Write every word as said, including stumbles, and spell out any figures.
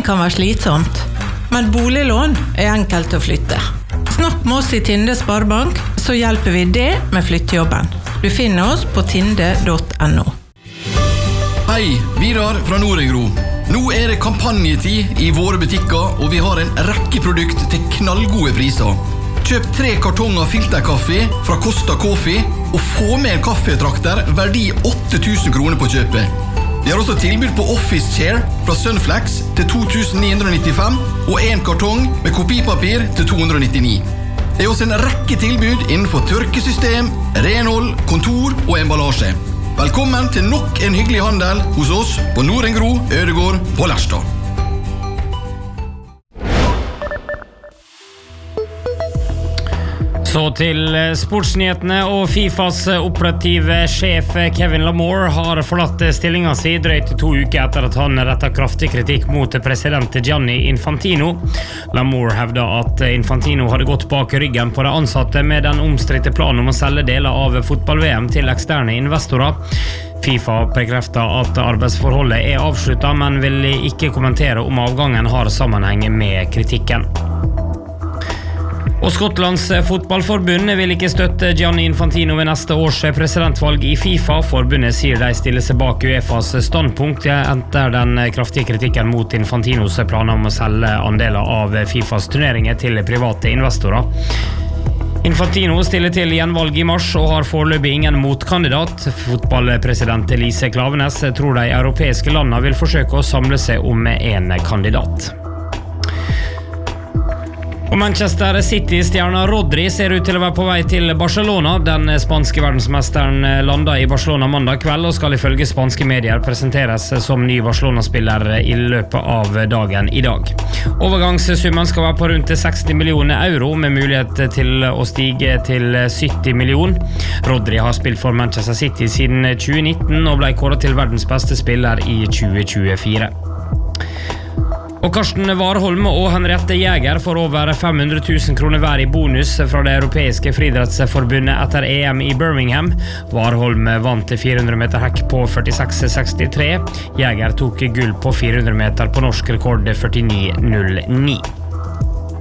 kan være slitsomt, men boliglån er enkelt å flytte. Snakk med oss i Tinde Sparebank, så hjelper vi det med flyttejobben. Du finner oss på tinde punktum no. Hei, Vidar fra Norengro. Nå er det kampanjetid i våre butikker, og vi har en rekke produkt til knallgode priser. Kjøp tre kartonger filterkaffe fra Costa Coffee, og få med en kaffetrakter verdi åtte tusen kroner på kjøpet. Vi har også tilbud på Office Chair fra Sunflex til to tusen ni hundre nittifem, og en kartong med kopipapir til to hundre nittini. Det er også en rekke tilbud innenfor tørkesystem, renhold, kontor og emballasje. Velkommen til nok en hyggelig handel hos oss på Norengro, Ødegård på Lerstad. Så til sportsnyhetene, og FIFAs operative sjef Kevin Lamore har forlatt stillingen sin drøyt to uker etter at han rettet kraftig kritikk mot president Gianni Infantino. Lamore hevder at Infantino hadde gått bak ryggen på de ansatte med den omstridte planen om å selge deler av fotball-V M til eksterne investorer. FIFA bekrefter at arbeidsforholdet er avsluttet, men vil ikke kommentere om avgangen har sammenheng med kritikken. Og Skottlands fotballforbund vil ikke støtte Gianni Infantino ved neste års presidentvalg i FIFA. Forbundet sier de stiller seg bak UEFAs standpunkt etter den kraftige kritikken mot Infantinos planer om å selge andeler av FIFAs turneringer til private investorer. Infantino stiller til gjenvalg i mars og har foreløpig ingen motkandidat. Fotballpresident Elise Klavenes tror de europeiske landene vil forsøke å samle seg om en kandidat. Og Manchester City-stjerna Rodri ser ut til å være på vei til Barcelona. Den spanske verdensmesteren landet i Barcelona mandag kveld og skal ifølge spanske medier presenteres som ny Barcelona-spiller i løpet av dagen i dag. Overgangssummen skal være på rundt seksti millioner euro, med mulighet til å stige til sytti millioner. Rodri har spilt for Manchester City siden tjue nitten og ble kåret til verdens beste spiller i tjue tjuefire. Og Karsten Warholm og Henriette Jäger får over fem hundre tusen kroner hver i bonus fra det europeiske friidrettsforbundet etter E M i Birmingham. Warholm vant fire hundre meter hekk på førtiseks sekstitre. Jäger tok gull på fire hundre meter på norsk rekord førtini null ni.